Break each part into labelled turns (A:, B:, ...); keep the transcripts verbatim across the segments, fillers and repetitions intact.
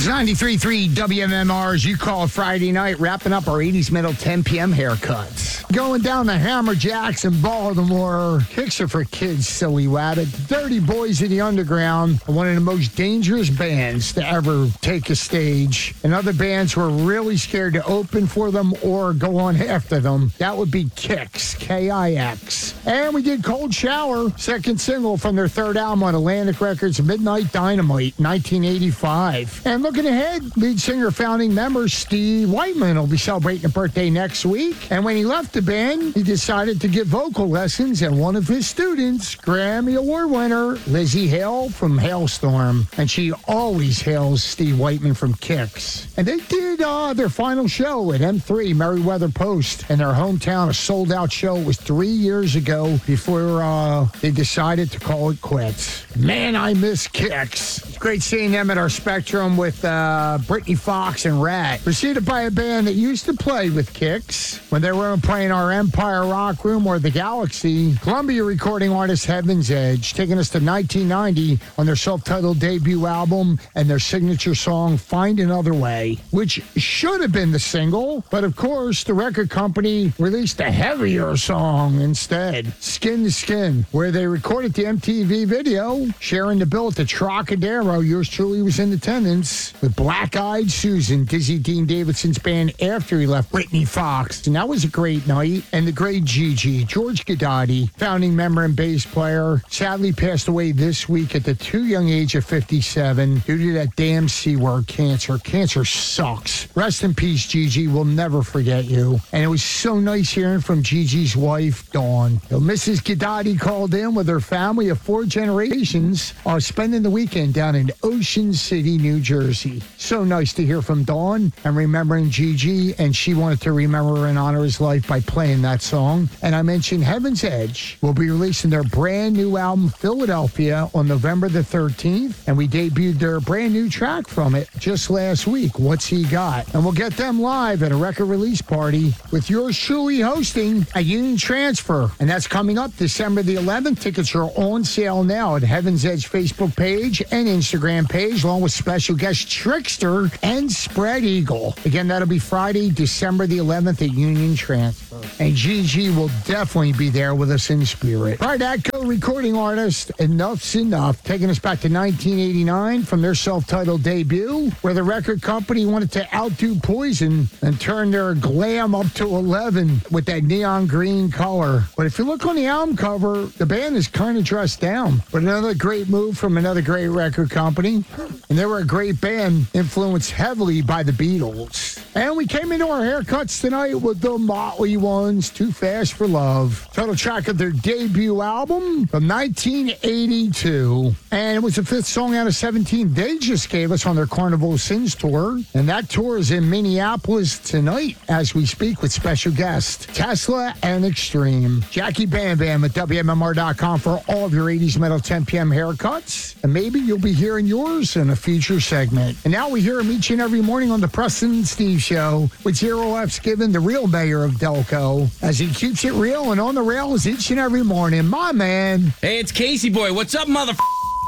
A: It's ninety-three point three W M M R as you call it Friday night, wrapping up our eighties metal ten p.m. haircuts. Going down the Hammerjacks in Baltimore. Kicks are for kids, silly rabbit. Dirty Boys of the Underground are one of the most dangerous bands to ever take a stage. And other bands were really scared to open for them or go on after them. That would be Kix, K I X. And we did Cold Shower, second single from their third album on Atlantic Records, Midnight Dynamite, nineteen eighty-five. And looking ahead, lead singer, founding member Steve Whiteman will be celebrating a birthday next week. And when he left the band, he decided to give vocal lessons, and one of his students, Grammy Award winner Lizzie Hale from Hailstorm. And she always hails Steve Whiteman from Kix. And they did uh, their final show at M three Meriwether Post in their hometown, a sold-out show. It was three years ago before uh, they decided to call it quits. Man, I miss Kix. It's great seeing them at our Spectrum with uh, Brittany Fox and Rat. Preceded by a band that used to play with Kix when they were playing our Empire Rock Room or the Galaxy. Columbia recording artist Heaven's Edge, taking us to nineteen ninety on their self-titled debut album and their signature song, Find Another Way, which should have been the single, but of course, the record company released a heavier song instead, Skin to Skin, where they recorded the M T V video, sharing the bill at the Trocadero. Yours truly was in attendance with Black Eyed Susan, Dizzy Dean Davidson's band, after he left Brittany Fox. And that was a great night. And the great Gigi, George Godotti, founding member and bass player, sadly passed away this week at the too young age of fifty-seven due to that damn C word, cancer. Cancer sucks. Rest in peace, Gigi. We'll never forget you. And it was so nice hearing from Gigi's wife, Dawn. So Missus Godotti called in with her family of four generations, uh, spending the weekend down in Ocean City, New Jersey. So nice to hear from Dawn and remembering Gigi, and she wanted to remember and honor his life by playing that song. And I mentioned Heaven's Edge will be releasing their brand new album, Philadelphia, on November the thirteenth, and we debuted their brand new track from it just last week, What's He Got? And we'll get them live at a record release party with yours truly hosting a Union Transfer, and that's coming up December the eleventh. Tickets are on sale now at Heaven's Edge Facebook page and Instagram page, along with special guest Trickster and Spread Eagle. Again, that'll be Friday, December the eleventh at Union Transfer. And Gigi will definitely be there with us in spirit. Pride Atco recording artist Enough's Enough, taking us back to nineteen eighty-nine from their self-titled debut, where the record company wanted to outdo Poison and turn their glam up to eleven with that neon green color. But if you look on the album cover, the band is kind of dressed down. But another great move from another great record company. And they were a great band, influenced heavily by the Beatles. And we came into our haircuts tonight with the Motley Ones, Too Fast for Love. Title track of their debut album from nineteen eighty-two. And it was the fifth song out of seventeen they just gave us on their Carnival of Sins tour. And that tour is in Minneapolis tonight as we speak with special guests Tesla and Extreme. Jackie Bam Bam at W M M R dot com for all of your eighties Metal ten p.m. haircuts. And maybe you'll be hearing yours in a future segment. And now we hear him each and every morning on the Preston and Steve Show with Zero F's given the real mayor of Delco as he keeps it real and on the rails each and every morning. My man.
B: Hey, it's Casey Boy. What's up, motherfucker?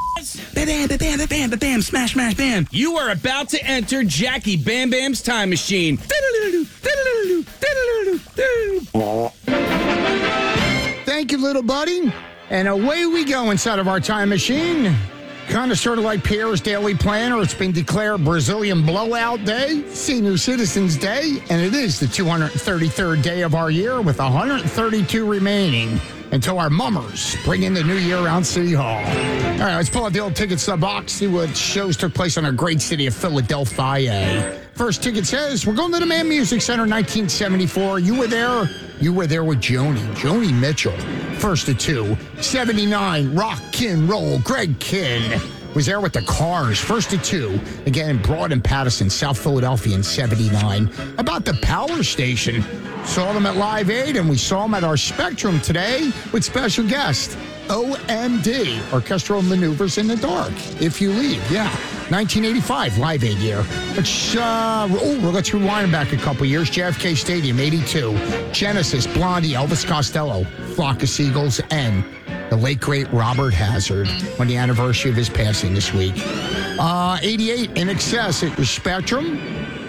B: Bam, bam, bam, bam, bam, bam, smash, smash, bam. You are about to enter Jackie Bam Bam's time machine.
A: Thank you, little buddy. And away we go inside of our time machine. Kind of sort of like Pierre's Daily Planner. It's been declared Brazilian Blowout Day, Senior Citizens Day, and it is the two hundred thirty-third day of our year with one hundred thirty-two remaining until our mummers bring in the new year around City Hall. All right, let's pull out the old ticket stub box, see what shows took place in our great city of Philadelphia. First ticket says, we're going to the Man Music Center nineteen seventy-four. You were there. You were there with Joni. Joni Mitchell. First of two. seventy-nine, Rock and Roll. Greg Kinn was there with the Cars. First of two. Again, Broad and Patterson, South Philadelphia in seventy-nine. About the Power Station. Saw them at Live Aid, and we saw them at our Spectrum today with special guest O M D, Orchestral Maneuvers in the Dark. If You Leave, yeah. nineteen eighty-five Live Aid year. Let's, uh, oh, let's rewind back a couple years. J F K Stadium, eighty-two. Genesis, Blondie, Elvis Costello, Flock of Seagulls, and the late, great Robert Hazard, on the anniversary of his passing this week. Uh, eighty-eight, In Excess at your Spectrum.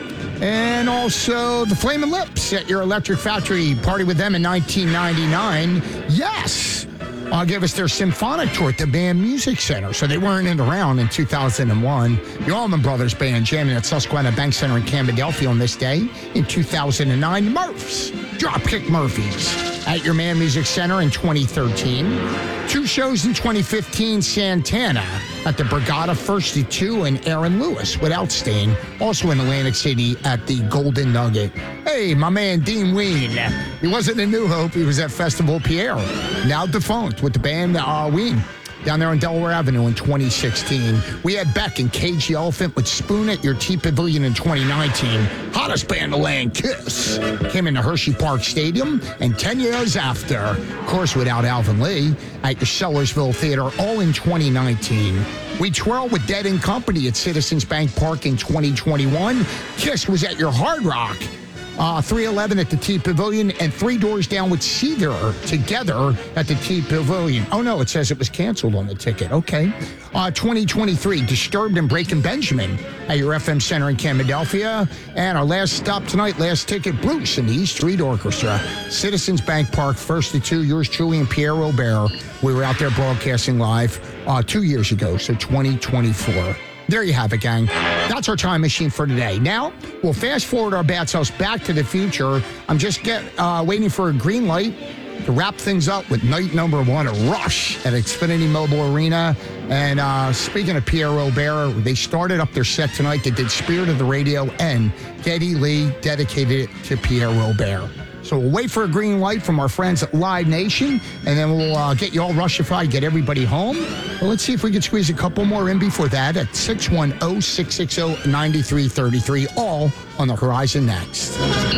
A: And also the Flamin' Lips at your Electric Factory. Party with them in nineteen ninety-nine. Yes! Uh, gave us their symphonic tour at the Band Music Center. So they weren't in around in two thousand one. The Allman Brothers Band jamming at Susquehanna Bank Center in Camden on this day in two thousand nine. Murphs, Dropkick Murphys at your Man Music Center in twenty thirteen. Two shows in twenty fifteen, Santana at the Borgata First to Two and Aaron Lewis without Stain, also in Atlantic City at the Golden Nugget. Hey, my man Dean Ween. He wasn't in New Hope, he was at Festival Pierre, now defunct with the band uh, Ween. Down there on Delaware Avenue in twenty sixteen. We had Beck and Cage the Elephant with Spoon at your T-Pavilion in twenty nineteen. Hottest band of land, Kiss, came into Hershey Park Stadium. And ten years after, of course without Alvin Lee, at your Sellersville Theater, all in twenty nineteen. We twirled with Dead and Company at Citizens Bank Park in twenty twenty-one. Kiss was at your Hard Rock. Uh, three eleven at the T-Pavilion, and Three Doors Down with Seether together at the T-Pavilion. Oh, no, it says it was canceled on the ticket. Okay. Uh, twenty twenty-three, Disturbed and Breaking Benjamin at your F M Center in Camden. And our last stop tonight, last ticket, Bruce and the East Street Orchestra. Citizens Bank Park, First to Two, yours truly, and Pierre Robert. We were out there broadcasting live uh, two years ago, so twenty twenty-four. There you have it, gang. That's our time machine for today. Now, we'll fast forward our Bad Selves back to the future. I'm just get uh, waiting for a green light to wrap things up with night number one, a Rush at Xfinity Mobile Arena. And uh, speaking of Pierre Robert, they started up their set tonight. They did Spirit of the Radio, and Geddy Lee dedicated it to Pierre Robert. So we'll wait for a green light from our friends at Live Nation, and then we'll uh, get you all Rushified, get everybody home. Well, let's see if we can squeeze a couple more in before that at six one zero, six six zero, nine three three three, all on the horizon next.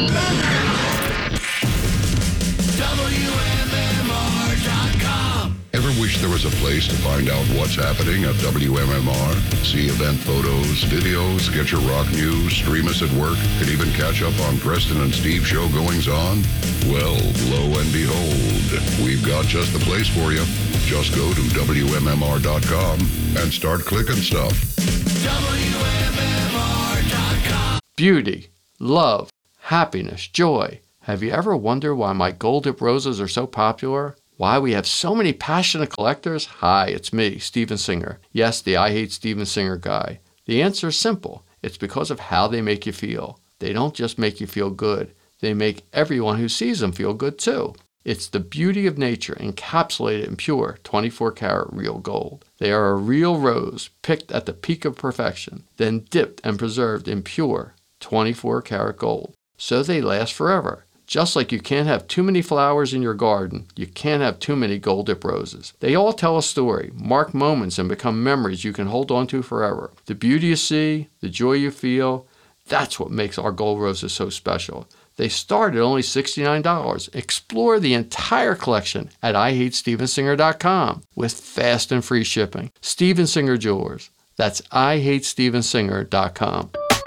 C: Ever wish there was a place to find out what's happening at W M M R? See event photos, videos, get your rock news, stream us at work, and even catch up on Preston and Steve show goings on? Well, lo and behold, we've got just the place for you. Just go to W M M R dot com and start clicking stuff.
D: W M M R dot com.
E: Beauty, love, happiness, joy. Have you ever wondered why my gold dip roses are so popular? Why we have so many passionate collectors? Hi, it's me, Steven Singer. Yes, the I Hate Steven Singer guy. The answer is simple. It's because of how they make you feel. They don't just make you feel good. They make everyone who sees them feel good too. It's the beauty of nature encapsulated in pure twenty-four karat real gold. They are a real rose picked at the peak of perfection, then dipped and preserved in pure twenty-four karat gold. So they last forever. Just like you can't have too many flowers in your garden, you can't have too many gold dip roses. They all tell a story, mark moments, and become memories you can hold on to forever. The beauty you see, the joy you feel, that's what makes our gold roses so special. They start at only sixty-nine dollars. Explore the entire collection at I hate steven singer dot com with fast and free shipping. Steven Singer Jewelers. That's I hate steven singer dot com.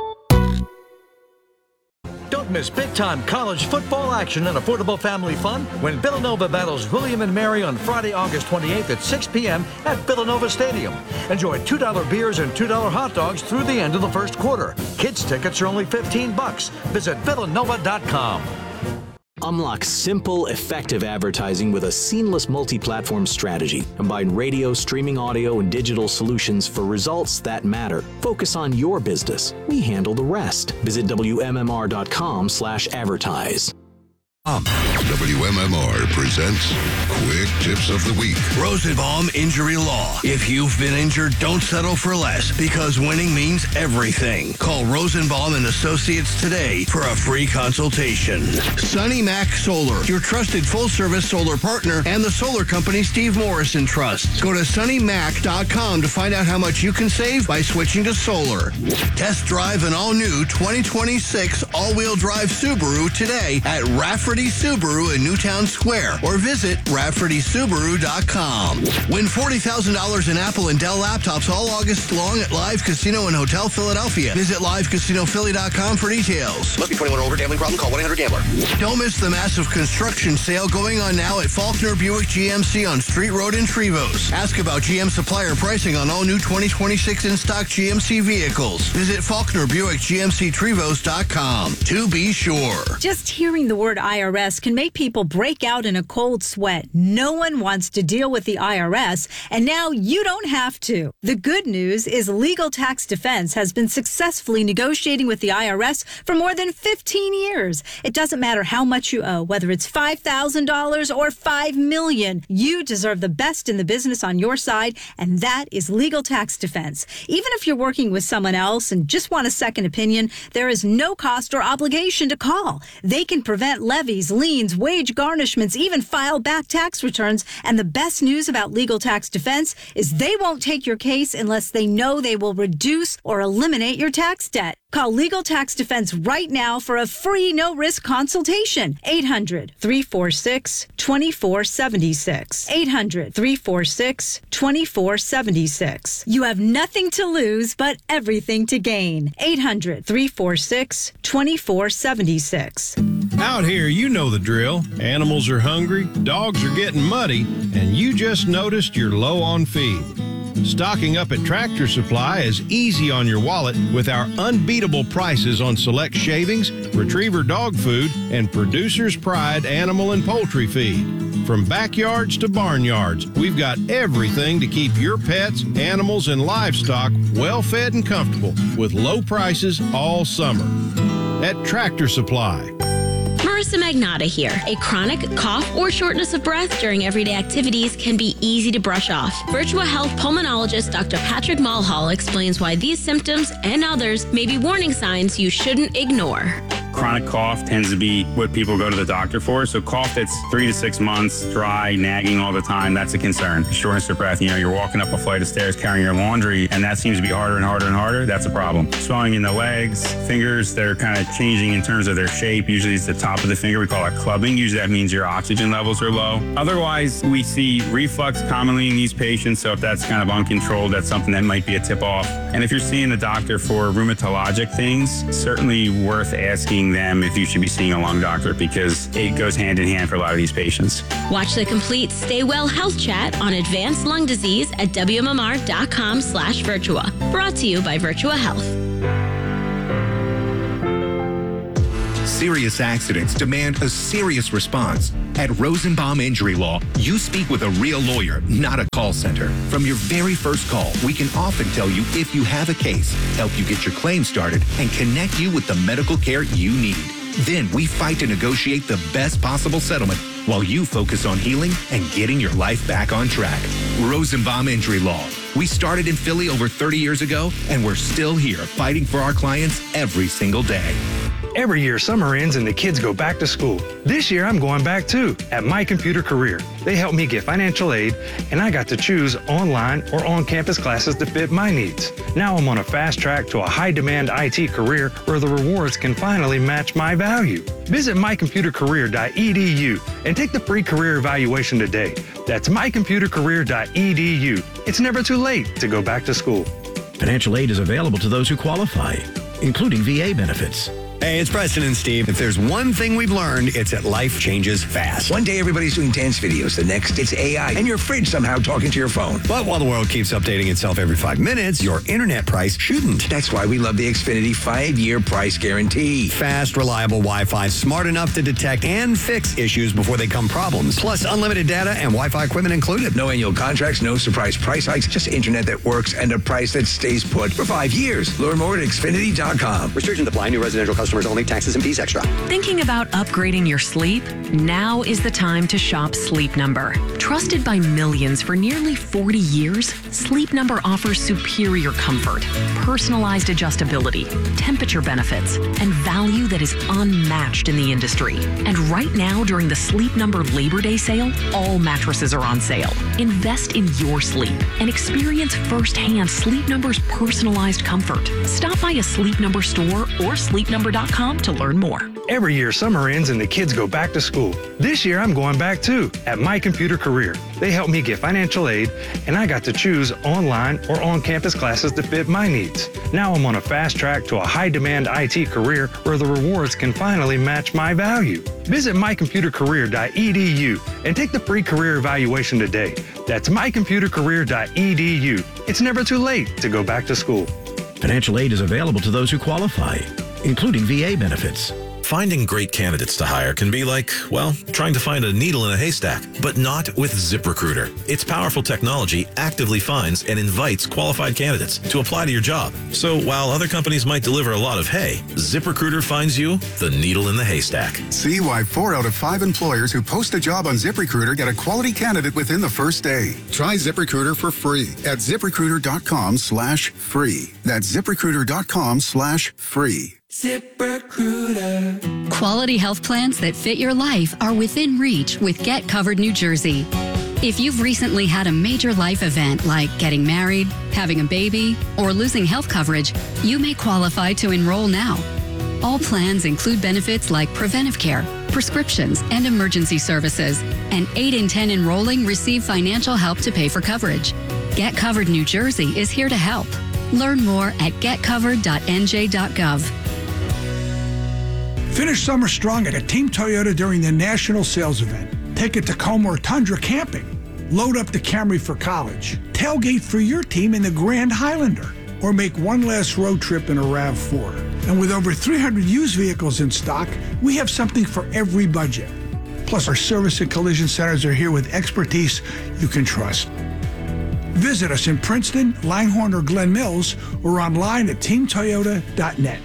F: Don't miss big-time college football action and affordable family fun when Villanova battles William and Mary on Friday, August twenty-eighth at six p.m. at Villanova Stadium. Enjoy two dollar beers and two dollar hot dogs through the end of the first quarter. Kids tickets are only fifteen bucks. Visit villanova dot com.
G: Unlock simple, effective advertising with a seamless multi-platform strategy. Combine radio, streaming audio, and digital solutions for results that matter. Focus on your business. We handle the rest. Visit W M M R dot com slash advertise.
C: W M M R presents Quick Tips of the Week.
H: Rosenbaum Injury Law. If you've been injured, don't settle for less, because winning means everything. Call Rosenbaum and Associates today for a free consultation. Sunny Mac Solar, your trusted full-service solar partner and the solar company Steve Morrison trusts. Go to sunny mac dot com to find out how much you can save by switching to solar. Test drive an all-new twenty twenty-six all-wheel drive Subaru today at Rafferty Subaru Subaru in Newtown Square or visit rafferty subaru dot com. Win forty thousand dollars in Apple and Dell laptops all August long at Live Casino and Hotel Philadelphia. Visit live casino philly dot com for details.
I: Must be twenty-one or older. Gambling problem? Call one eight hundred gambler.
H: Don't miss the massive construction sale going on now at Faulkner Buick G M C on Street Road in Trevose. Ask about G M supplier pricing on all new twenty twenty-six in-stock G M C vehicles. Visit Faulkner Buick G M C Trevose dot com to be sure.
J: Just hearing the word I R S can make people break out in a cold sweat. No one wants to deal with the I R S, and now you don't have to. The good news is Legal Tax Defense has been successfully negotiating with the I R S for more than fifteen years. It doesn't matter how much you owe, whether it's five thousand dollars or five million dollars. You deserve the best in the business on your side, and that is Legal Tax Defense. Even if you're working with someone else and just want a second opinion, there is no cost or obligation to call. They can prevent levies, liens, wage garnishments, even file back tax returns. And the best news about Legal Tax Defense is they won't take your case unless they know they will reduce or eliminate your tax debt. Call Legal Tax Defense right now for a free no-risk consultation. eight hundred, three four six, two four seven six. eight hundred, three four six, two four seven six. You have nothing to lose but everything to gain. eight hundred, three four six, two four seven six.
K: Out here, you know the drill. Animals are hungry, dogs are getting muddy, and you just noticed you're low on feed. Stocking up at Tractor Supply is easy on your wallet with our unbeatable prices on select shavings, retriever dog food, and Producer's Pride animal and poultry feed. From backyards to barnyards, we've got everything to keep your pets, animals, and livestock well fed and comfortable with low prices all summer. At Tractor Supply.
L: Marissa Magnotta here. A chronic cough or shortness of breath during everyday activities can be easy to brush off. Virtua Health pulmonologist Doctor Patrick Mulhall explains why these symptoms and others may be warning signs you shouldn't ignore.
M: Chronic cough tends to be what people go to the doctor for. So cough that's three to six months, dry, nagging all the time, that's a concern. Shortness of breath, you know, you're walking up a flight of stairs carrying your laundry, and that seems to be harder and harder and harder, that's a problem. Swelling in the legs, fingers that are kind of changing in terms of their shape. Usually it's the top of the finger. We call it clubbing. Usually that means your oxygen levels are low. Otherwise, we see reflux commonly in these patients. So if that's kind of uncontrolled, that's something that might be a tip off. And if you're seeing the doctor for rheumatologic things, certainly worth asking them if you should be seeing a lung doctor, because it goes hand in hand for a lot of these patients.
L: Watch the complete Stay Well Health Chat on advanced lung disease at W M M R dot com slash Virtua. Brought to you by Virtua Health.
N: Serious accidents demand a serious response. At Rosenbaum Injury Law, you speak with a real lawyer, not a call center. From your very first call, we can often tell you if you have a case, help you get your claim started, and connect you with the medical care you need. Then we fight to negotiate the best possible settlement while you focus on healing and getting your life back on track. Rosenbaum Injury Law. We started in Philly over thirty years ago, and we're still here fighting for our clients every single day.
O: Every year, summer ends and the kids go back to school. This year, I'm going back too at My Computer Career. They helped me get financial aid, and I got to choose online or on-campus classes that fit my needs. Now I'm on a fast track to a high-demand I T career where the rewards can finally match my value. Visit my computer career dot e d u and take the free career evaluation today. That's my computer career dot e d u. It's never too late to go back to school.
P: Financial aid is available to those who qualify, including V A benefits.
Q: Hey, it's Preston and Steve. If there's one thing we've learned, it's that life changes fast.
I: One day everybody's doing dance videos. The next, it's A I. And your fridge somehow talking to your phone.
Q: But while the world keeps updating itself every five minutes, your internet price shouldn't.
I: That's why we love the Xfinity five-year price guarantee.
Q: Fast, reliable Wi-Fi, smart enough to detect and fix issues before they become problems. Plus unlimited data and Wi-Fi equipment included.
I: No annual contracts, no surprise price hikes, just internet that works and a price that stays put for five years. Learn more at Xfinity dot com.
R: Restrictions apply. New residential customers only. Taxes and fees extra.
S: Thinking about upgrading your sleep? Now is the time to shop Sleep Number. Trusted by millions for nearly forty years, Sleep Number offers superior comfort, personalized adjustability, temperature benefits, and value that is unmatched in the industry. And right now, during the Sleep Number Labor Day sale, all mattresses are on sale. Invest in your sleep and experience firsthand Sleep Number's personalized comfort. Stop by a Sleep Number store or sleep number dot com to learn more.
O: Every year, summer ends and the kids go back to school. This year, I'm going back too at My Computer Career. They helped me get financial aid, and I got to choose online or on-campus classes that fit my needs. Now I'm on a fast track to a high-demand I T career where the rewards can finally match my value. Visit my computer career dot e d u and take the free career evaluation today. That's my computer career dot e d u. It's never too late to go back to school.
P: Financial aid is available to those who qualify, including V A benefits.
T: Finding great candidates to hire can be like, well, trying to find a needle in a haystack, but not with ZipRecruiter. Its powerful technology actively finds and invites qualified candidates to apply to your job. So while other companies might deliver a lot of hay, ZipRecruiter finds you the needle in the haystack.
U: See why four out of five employers who post a job on ZipRecruiter get a quality candidate within the first day. Try ZipRecruiter for free at ZipRecruiter.com slash free. That's ZipRecruiter.com slash free.
V: ZipRecruiter. Quality health plans that fit your life are within reach with Get Covered New Jersey. If you've recently had a major life event like getting married, having a baby, or losing health coverage, you may qualify to enroll now. All plans include benefits like preventive care, prescriptions, and emergency services, and eight in ten enrolling receive financial help to pay for coverage. Get Covered New Jersey is here to help. Learn more at get covered dot n j dot gov.
W: Finish summer strong at a Team Toyota during the national sales event. Take it Tacoma or Tundra camping. Load up the Camry for college. Tailgate for your team in the Grand Highlander. Or make one last road trip in a RAV four. And with over three hundred used vehicles in stock, we have something for every budget. Plus, our service and collision centers are here with expertise you can trust. Visit us in Princeton, Langhorne, or Glen Mills, or online at team toyota dot net.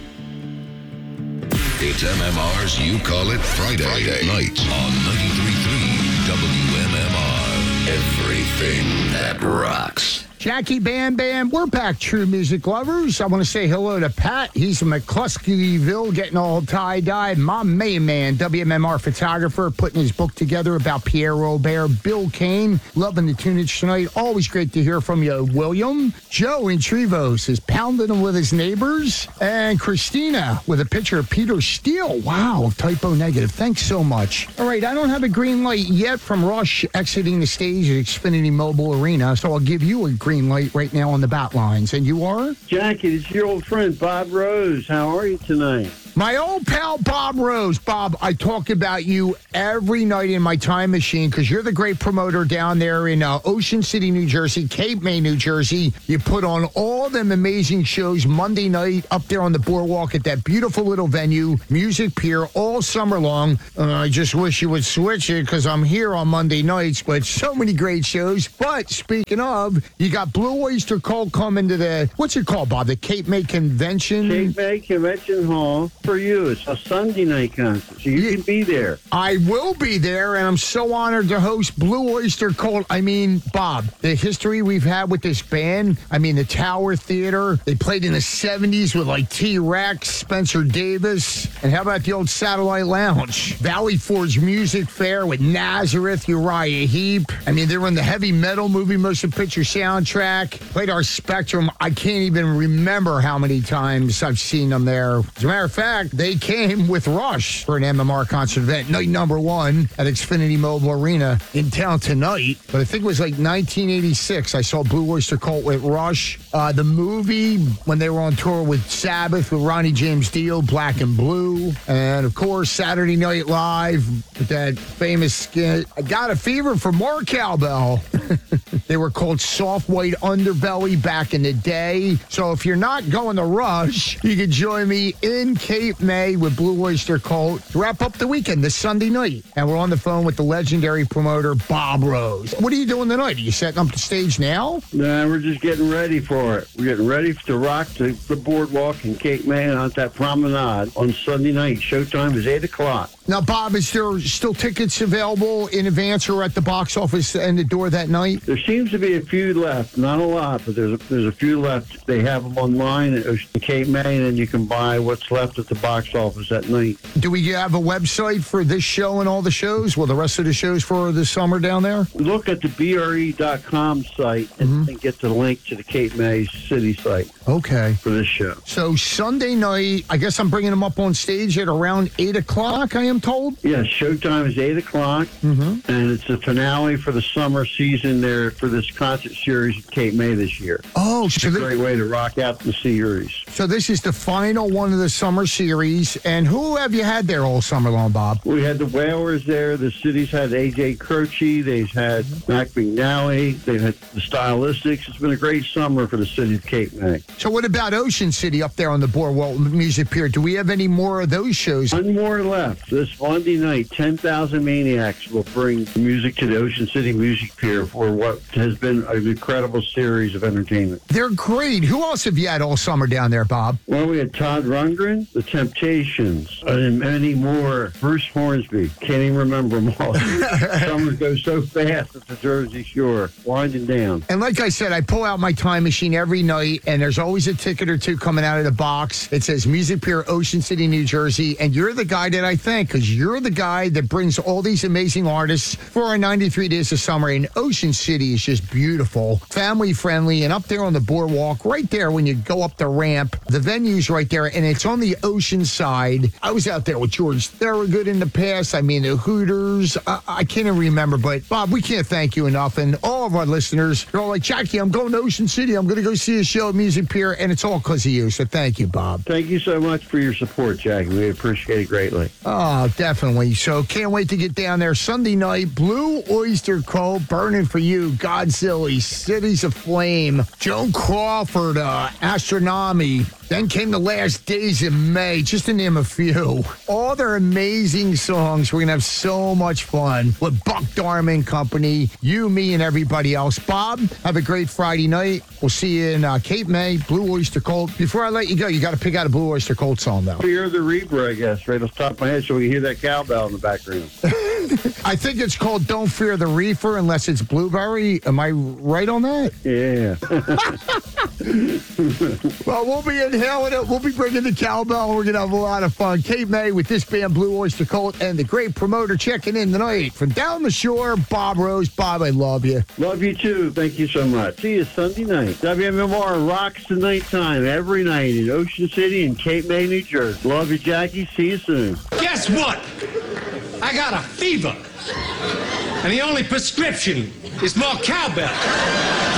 C: It's M M R's You Call It Friday, Friday night on ninety-three point three W M M R. Everything that rocks.
A: Jackie Bam Bam, we're back, true music lovers. I want to say hello to Pat. He's in McCluskeyville getting all tie-dyed. My main man, W M M R photographer, putting his book together about Pierre Robert. Bill Kane, loving the tunage tonight. Always great to hear from you, William. Joe in Trevos is pounding them with his neighbors. And Christina with a picture of Peter Steele. Wow, typo negative. Thanks so much. All right, I don't have a green light yet from Rush exiting the stage at Xfinity Mobile Arena, so I'll give you a green green light right now on the bat lines. And you are?
X: Jackie, it's your old friend, Bob Rose. How are you tonight?
A: My old pal, Bob Rose. Bob, I talk about you every night in my time machine because you're the great promoter down there in uh, Ocean City, New Jersey, Cape May, New Jersey. You put on all them amazing shows Monday night up there on the boardwalk at that beautiful little venue, Music Pier, all summer long. Uh, I just wish you would switch it because I'm here on Monday nights, but so many great shows. But speaking of, you got Blue Oyster Cult coming to the, what's it called, Bob? The Cape May Convention?
X: Cape May Convention Hall. For you, it's a Sunday night concert, so you yeah, can be there.
A: I will be there, and I'm so honored to host Blue Oyster Cult. I mean, Bob, the history we've had with this band, I mean, the Tower Theater, they played in the seventies with like T-Rex, Spencer Davis, and how about the old Satellite Lounge? Valley Forge Music Fair with Nazareth, Uriah Heep. I mean, they were in the Heavy Metal Movie Motion Picture soundtrack, played our Spectrum. I can't even remember how many times I've seen them there. As a matter of fact, they came with Rush for an M M R concert event, night number one at Xfinity Mobile Arena in town tonight. But I think it was like nineteen eighty-six. I saw Blue Oyster Cult with Rush. Uh, the movie, when they were on tour with Sabbath, with Ronnie James Dio, Black and Blue. And, of course, Saturday Night Live with that famous skit. I Got a Fever for more cowbell. They were called Soft White Underbelly back in the day. So if you're not going to Rush, you can join me in Cape May with Blue Oyster Cult to wrap up the weekend this Sunday night. And we're on the phone with the legendary promoter, Bob Rose. What are you doing tonight? Are you setting up the stage now?
X: Nah, we're just getting ready for it. We're getting ready to rock the, the boardwalk in Cape May on that promenade on Sunday night. Showtime is eight o'clock.
A: Now, Bob, is there still tickets available in advance or at the box office and the door that night?
X: There seems to be a few left. Not a lot, but there's a, there's a few left. They have them online at Cape May, and then you can buy what's left at the box office that night.
A: Do we have a website for this show and all the shows? Well, the rest of the shows for the summer down there?
X: Look at the B R E dot com site and, mm-hmm. and get the link to the Cape May City site.
A: Okay.
X: For this show.
A: So Sunday night, I guess I'm bringing them up on stage at around eight o'clock, I am told?
X: Yes, showtime is eight o'clock,
A: mm-hmm.
X: and it's the finale for the summer season there for this concert series at Cape May this year.
A: Oh,
X: it's
A: so
X: a
A: th-
X: great way to rock out the series.
A: So this is the final one of the summer series, and who have you had there all summer long, Bob?
X: We had the Whalers there. The city's had A J Croce. They've had Mac McNally. They've had the Stylistics. It's been a great summer for the city of Cape May.
A: So what about Ocean City up there on the Boardwalk Music Pier? Do we have any more of those shows?
X: One more left. This Monday night, ten thousand Maniacs will bring music to the Ocean City Music Pier for what has been an incredible series of entertainment.
A: They're great. Who else have you had all summer down there, Bob?
X: Well, we had Todd Rundgren, The Temptations, and many more. Bruce Hornsby. Can't even remember them all. Summer goes so fast at the Jersey Shore. Winding down.
A: And like I said, I pull out my time machine every night, and there's always a ticket or two coming out of the box. It says Music Pier, Ocean City, New Jersey, and you're the guy that I thank, because you're the guy that brings all these amazing artists for our ninety-three days of summer. And Ocean City is just beautiful, family friendly, and up there on the boardwalk, right there when you go up the ramp, the venue's right there, and it's on the ocean side. I was out there with George Thorogood in the past. I mean, the Hooters. I, I can't even remember, but Bob, we can't thank you enough. And all of our listeners, they're all like, Jackie, I'm going to Ocean City. I'm going to go see a show at Music Pier, and it's all because of you. So thank you, Bob.
X: Thank you so much for your support, Jackie. We appreciate it greatly.
A: Oh, definitely. So can't wait to get down there Sunday night. Blue Oyster Cult, Burning for You, Godzilla, Cities of Flame, Joan Crawford, uh, Astronomy. Then came the Last Days of May, just to name a few. All their amazing songs. We're going to have so much fun with Buck Darman Company, you, me, and everybody else. Bob, have a great Friday night. We'll see you in uh, Cape May, Blue Oyster Cult. Before I let you go, you got to pick out a Blue Oyster Cult song, though.
X: Fear the Reaper, I guess, right off the top of my head, so we can hear that cowbell in the background.
A: I think it's called Don't Fear the Reefer, unless it's Blueberry. Am I right on that?
X: Yeah.
A: Well, we'll be inhaling it. We'll be bringing the cowbell, and we're going to have a lot of fun. Cape May with this band, Blue Oyster Cult, and the great promoter checking in tonight. From down the shore, Bob Rose. Bob, I love you.
X: Love you, too. Thank you so much. See you Sunday night. W M M R rocks the nighttime every night in Ocean City and Cape May, New Jersey. Love you, Jackie. See you soon.
B: Guess what? I got a fever. And the only prescription is more cowbell.